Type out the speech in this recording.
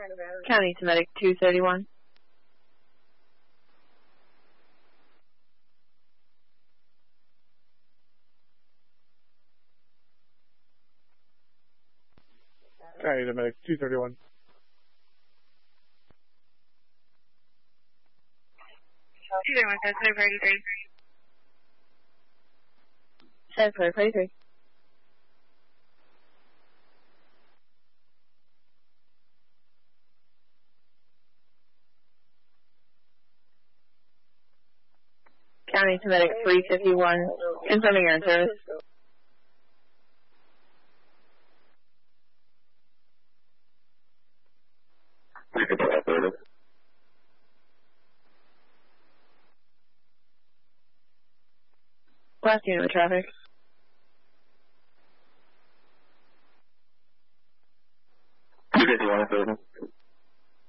County to medic 231. County to medic 231. Says 33. County to medic 351. Confirming air service. Last unit with traffic.